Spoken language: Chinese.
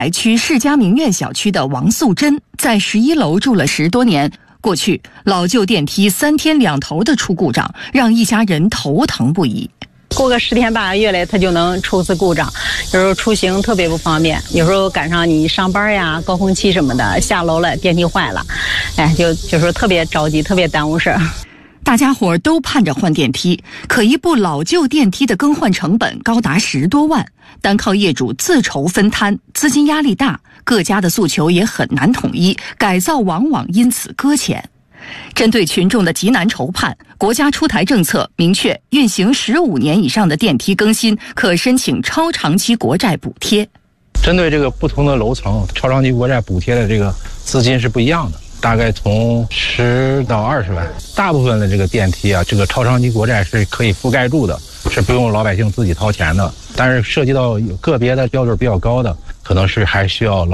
白区世家名苑小区的王素珍在11楼住了10多年。过去老旧电梯3天2头的出故障，让一家人头疼不已。 过个10天8个月来，它就能出次故障，有时候出行特别不方便，有时候赶上你上班呀、高峰期什么的，下楼了电梯坏了，就说特别着急，特别耽误事儿。 大家伙都盼着换电梯，可一部老旧电梯的更换成本高达10多万，单靠业主自筹分摊，资金压力大，各家的诉求也很难统一，改造往往因此搁浅。针对群众的极难筹盼，国家出台政策，明确运行15年以上的电梯更新可申请超长期国债补贴。 针对这个不同的楼层，超长期国债补贴的这个资金是不一样的，大概从10到20万。大部分的这个电梯啊，这个超长期国债是可以覆盖住的，是不用老百姓自己掏钱的。但是涉及到有个别的标准比较高的，可能是还需要